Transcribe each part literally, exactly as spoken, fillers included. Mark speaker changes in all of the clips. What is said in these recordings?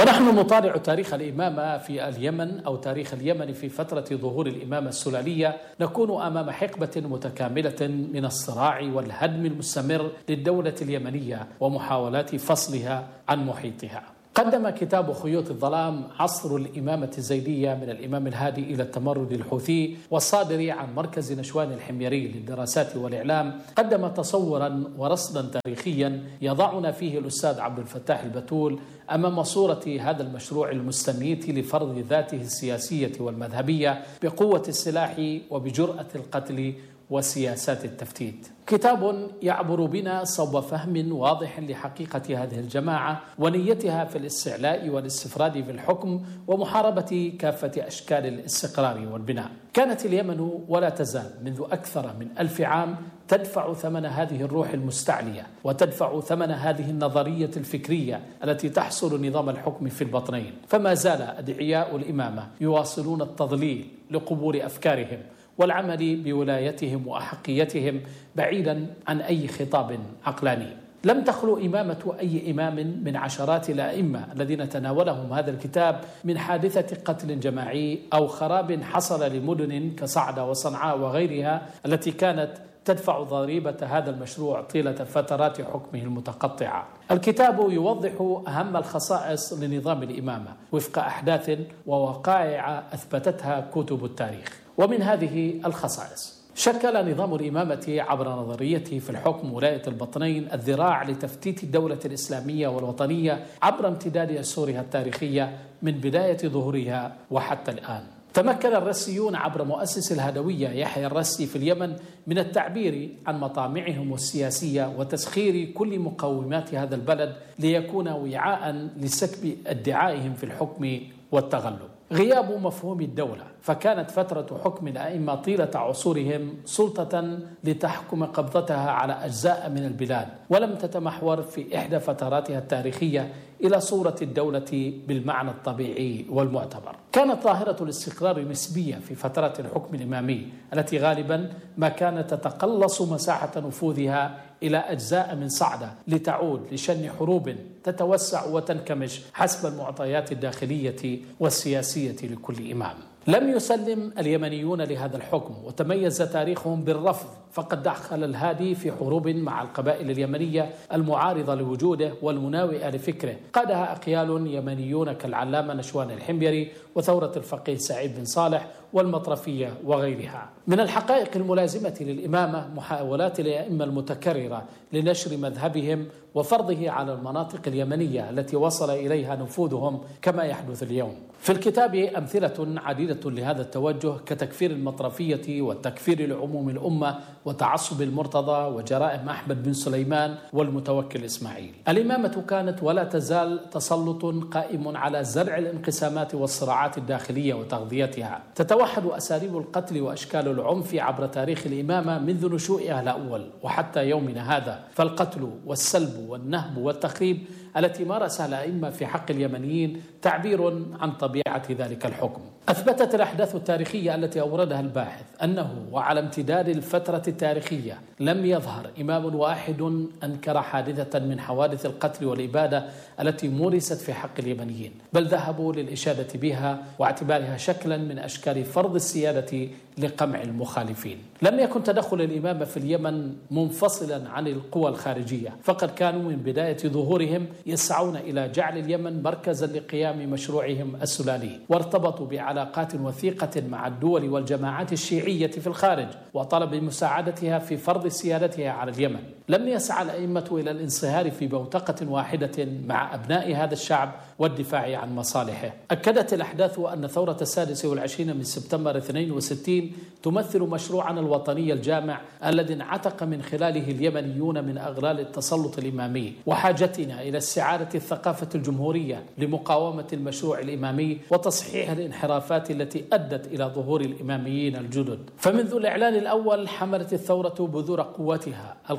Speaker 1: ونحن نطالع تاريخ الإمامة في اليمن أو تاريخ اليمن في فترة ظهور الإمامة السلالية، نكون أمام حقبة متكاملة من الصراع والهدم المستمر للدولة اليمنية ومحاولات فصلها عن محيطها. قدم كتاب خيوط الظلام عصر الإمامة الزيدية من الإمام الهادي إلى التمرد الحوثي والصادر عن مركز نشوان الحميري للدراسات والإعلام، قدم تصورا ورصدا تاريخيا يضعنا فيه الأستاذ عبد الفتاح البتول أمام صورة هذا المشروع المستميت لفرض ذاته السياسية والمذهبية بقوة السلاح وبجرأة القتل وسياسات التفتيت. كتاب يعبر بنا صوب فهم واضح لحقيقة هذه الجماعة ونيتها في الاستعلاء والاستفراد في الحكم ومحاربة كافة أشكال الاستقرار والبناء. كانت اليمن ولا تزال منذ أكثر من ألف عام تدفع ثمن هذه الروح المستعلية وتدفع ثمن هذه النظرية الفكرية التي تحصر نظام الحكم في البطنين، فما زال أدعياء الإمامة يواصلون التضليل لقبور أفكارهم والعمل بولايتهم وأحقيتهم بعيدا عن أي خطاب عقلاني. لم تخلو إمامة أي إمام من عشرات الأئمة الذين تناولهم هذا الكتاب من حادثة قتل جماعي أو خراب حصل لمدن كصعدة وصنعاء وغيرها التي كانت تدفع ضريبة هذا المشروع طيلة فترات حكمه المتقطعة. الكتاب يوضح أهم الخصائص لنظام الإمامة وفق أحداث ووقائع أثبتتها كتب التاريخ. ومن هذه الخصائص شكل نظام الإمامة عبر نظريته في الحكم ولاية البطنين الذراع لتفتيت الدولة الإسلامية والوطنية عبر امتداد أسورها التاريخية من بداية ظهورها وحتى الآن. تمكن الرسيون عبر مؤسس الهدوية يحيى الرسي في اليمن من التعبير عن مطامعهم السياسية وتسخير كل مقومات هذا البلد ليكون وعاء لسكب ادعائهم في الحكم والتغلب. غياب مفهوم الدولة، فكانت فترة حكم الأئمة طيلة عصورهم سلطة لتحكم قبضتها على أجزاء من البلاد، ولم تتمحور في إحدى فتراتها التاريخية إلى صورة الدولة بالمعنى الطبيعي والمعتبر. كانت ظاهرة الاستقرار نسبية في فترات الحكم الإمامي التي غالبا ما كانت تتقلص مساحة نفوذها إلى أجزاء من صعدة لتعود لشن حروب تتوسع وتنكمش حسب المعطيات الداخلية والسياسية لكل إمام. لم يسلم اليمنيون لهذا الحكم وتميز تاريخهم بالرفض، فقد دخل الهادي في حروب مع القبائل اليمنية المعارضة لوجوده والمناوئة لفكره، قادها أقيال يمنيون كالعلامة نشوان الحميري وثورة الفقيه سعيد بن صالح والمطرفية وغيرها. من الحقائق الملازمة للإمامة محاولات الأئمة المتكررة لنشر مذهبهم وفرضه على المناطق اليمنية التي وصل إليها نفوذهم كما يحدث اليوم. في الكتاب أمثلة عديدة لهذا التوجه كتكفير المطرفية والتكفير لعموم الأمة وتعصب المرتضى وجرائم أحمد بن سليمان والمتوكل إسماعيل. الإمامة كانت ولا تزال تسلط قائم على زرع الانقسامات والصراعات الداخلية وتغذيتها. تتوحد أساليب القتل وأشكال العنف عبر تاريخ الإمامة منذ نشوئها الأول وحتى يومنا هذا، فالقتل والسلب والنهب والتخريب التي مارسها الأئمة في حق اليمنيين تعبير عن طبيعة ذلك الحكم. أثبتت الأحداث التاريخية التي أوردها الباحث أنه وعلى امتداد الفترة التاريخية لم يظهر إمام واحد أنكر حادثة من حوادث القتل والإبادة التي مورست في حق اليمنيين، بل ذهبوا للإشادة بها واعتبارها شكلا من أشكال فرض السيادة لقمع المخالفين. لم يكن تدخل الإمامة في اليمن منفصلا عن القوى الخارجية، فقد كانوا من بداية ظهورهم يسعون إلى جعل اليمن مركزا لقيام مشروعهم السلالي، وارتبطوا بعلاقات وثيقة مع الدول والجماعات الشيعية في الخارج وطلب مساعدتها في فرض سيادتها على اليمن. لم يسعى الأئمة إلى الانصهار في بوتقة واحدة مع أبناء هذا الشعب والدفاع عن مصالحه. أكدت الأحداث أن ثورة السادس والعشرين من سبتمبر اثنين وستين تمثل مشروعنا الوطني الجامع الذي انعتق من خلاله اليمنيون من أغلال التسلط الإمامي، وحاجتنا إلى استعادة الثقافة الجمهورية لمقاومة المشروع الإمامي وتصحيح الانحرافات التي أدت إلى ظهور الإماميين الجدد. فمنذ الإعلان الأول حملت الثورة بذور قوتها، القوة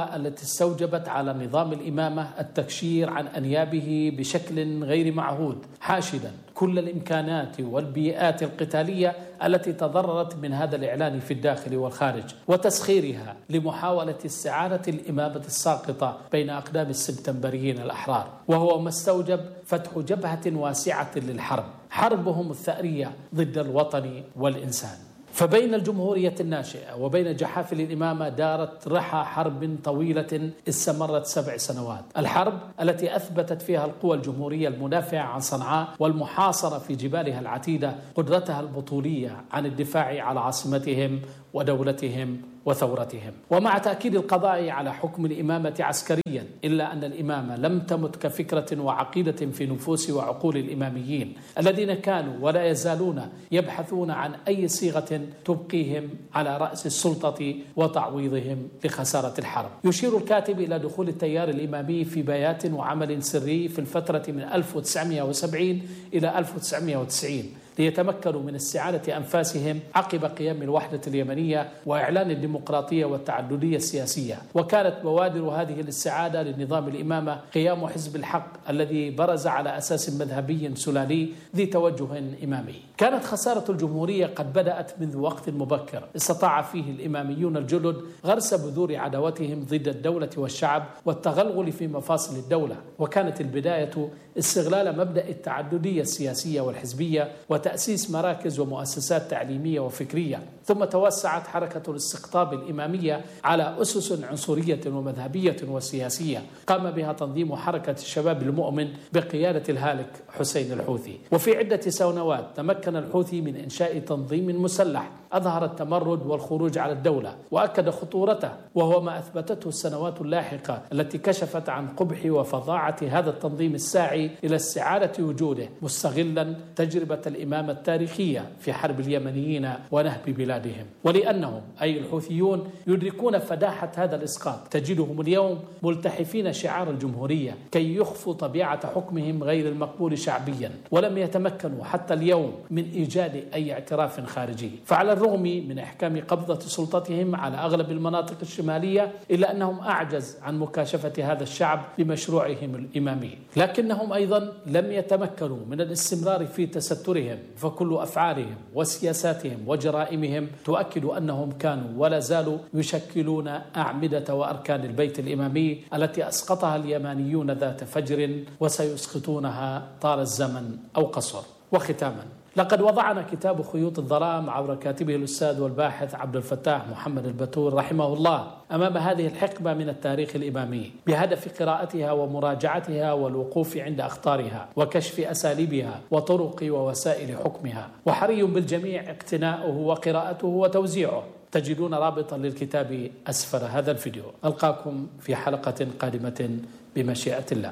Speaker 1: القوى التي استوجبت على نظام الإمامة التكشير عن أنيابه بشكل غير معهود، حاشدا كل الإمكانات والبيئات القتالية التي تضررت من هذا الإعلان في الداخل والخارج، وتسخيرها لمحاولة استعادة الإمامة الساقطة بين أقدام السبتمبريين الأحرار، وهو ما استوجب فتح جبهة واسعة للحرب، حربهم الثأرية ضد الوطن والإنسان. فبين الجمهورية الناشئة وبين جحافل الإمامة دارت رحى حرب طويلة استمرت سبع سنوات، الحرب التي أثبتت فيها القوى الجمهورية المدافعة عن صنعاء والمحاصرة في جبالها العتيدة قدرتها البطولية عن الدفاع على عاصمتهم ودولتهم وثورتهم. ومع تأكيد القضاء على حكم الإمامة عسكريا، إلا أن الإمامة لم تمت كفكرة وعقيدة في نفوس وعقول الإماميين الذين كانوا ولا يزالون يبحثون عن أي صيغة تبقيهم على رأس السلطة وتعويضهم لخسارة الحرب. يشير الكاتب إلى دخول التيار الإمامي في بيات وعمل سري في الفترة من ألف وتسعمائة وسبعين إلى ألف وتسعمائة وتسعين ليتمكنوا من استعادة أنفاسهم عقب قيام الوحدة اليمنية وإعلان الديمقراطية والتعددية السياسية. وكانت بوادر هذه الاستعادة لنظام الإمامة قيام حزب الحق الذي برز على أساس مذهبي سلالي ذي توجه إمامي. كانت خسارة الجمهورية قد بدأت منذ وقت مبكر استطاع فيه الإماميون الجدد غرس بذور عداوتهم ضد الدولة والشعب والتغلغل في مفاصل الدولة، وكانت البداية استغلال مبدأ التعددية السياسية والحزبية وتأسيس مراكز ومؤسسات تعليمية وفكرية. ثم توسعت حركة الاستقطاب الإمامية على أسس عنصرية ومذهبية وسياسية قام بها تنظيم حركة الشباب المؤمن بقيادة الهالك حسين الحوثي. وفي عدة سنوات تمكن الحوثي من إنشاء تنظيم مسلح أظهر التمرد والخروج على الدولة وأكد خطورته، وهو ما أثبتته السنوات اللاحقة التي كشفت عن قبح وفظاعة هذا التنظيم الساعي إلى استعادة وجوده مستغلا تجربة الإمامة التاريخية في حرب اليمنيين ونهب بلادهم. ولأنهم أي الحوثيون يدركون فداحة هذا الإسقاط تجدهم اليوم ملتحفين شعار الجمهورية كي يخفوا طبيعة حكمهم غير المقبول شعبيا، ولم يتمكنوا حتى اليوم من إيجاد أي اعتراف خارجي. فعلى الرغم من إحكام قبضة سلطتهم على أغلب المناطق الشمالية إلا أنهم أعجز عن مكاشفة هذا الشعب بمشروعهم الإمامي، لكنهم أيضا لم يتمكنوا من الاستمرار في تسترهم، فكل أفعالهم وسياساتهم وجرائمهم تؤكد أنهم كانوا ولا زالوا يشكلون أعمدة وأركان البيت الإمامي التي أسقطها اليمانيون ذات فجر وسيسقطونها طال الزمن أو قصر. وختاما، لقد وضعنا كتاب خيوط الظلام عبر كاتبه الأستاذ والباحث عبد الفتاح محمد البتول رحمه الله أمام هذه الحقبة من التاريخ الإمامي بهدف قراءتها ومراجعتها والوقوف عند أخطارها وكشف أساليبها وطرق ووسائل حكمها، وحري بالجميع اقتناؤه وقراءته وتوزيعه. تجدون رابطا للكتاب أسفل هذا الفيديو. ألقاكم في حلقة قادمة بمشيئة الله.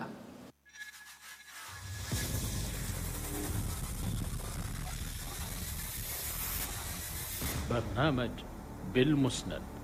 Speaker 1: برنامج بالمسند.